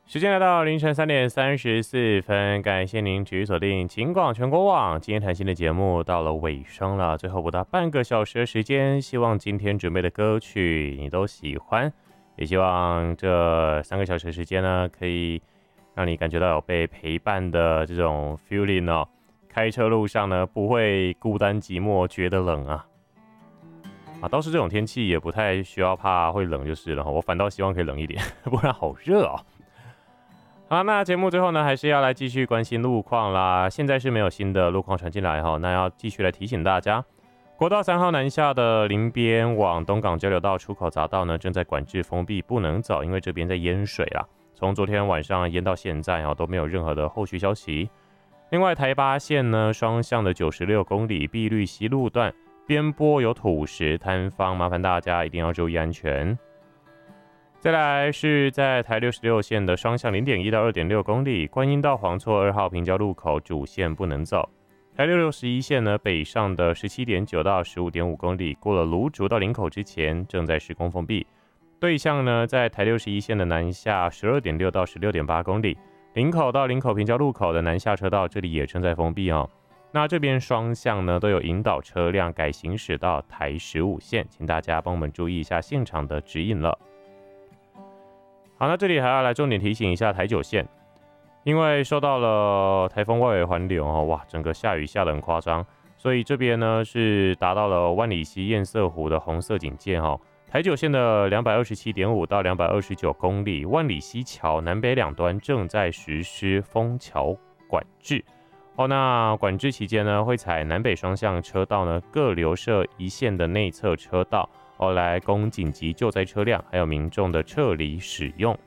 时间来到凌晨3:34，感谢您持续锁定晴广全国网。今天谈心的节目到了尾声了，最后不到半个小时的时间，希望今天准备的歌曲你都喜欢，也希望这3个小时的时间呢，可以让你感觉到有被陪伴的这种 feeling 哦。开车路上呢，不会孤单寂寞，觉得冷啊。倒是这种天气也不太需要怕会冷就是了，我反倒希望可以冷一点，不然好热哦。好，那节目最后呢，还是要来继续关心路况啦。现在是没有新的路况传进来哈，那要继续来提醒大家，国道3号南下的林边往东港交流道出口匝道呢，正在管制封闭，不能走，因为这边在淹水啦。从昨天晚上淹到现在都没有任何的后续消息。另外，台八线呢，双向的96公里碧绿溪路段边坡有土石坍方，麻烦大家一定要注意安全。再来是在台66线的双向0.1到2.6公里，观音到黄厝2号平交路口主线不能走。台661线呢，北上的17.9到15.5公里，过了芦竹到林口之前正在施工封闭。对向呢，在台61线的南下12.6到16.8公里，林口到林口平交路口的南下车道这里也正在封闭哦。那这边双向呢都有引导车辆改行驶到台15线，请大家帮我们注意一下现场的指引了。好，那这里还要来重点提醒一下台9线，因为受到了台风外围环流哇，整个下雨下得很夸张，所以这边呢是达到了万里溪堰塞湖的红色警戒台9线的227.5到229公里，万里溪桥南北两端正在实施封桥管制那管制期间呢，会采南北双向车道呢各留设一线的内侧车道来供紧急救灾车辆还有民众的撤离使用。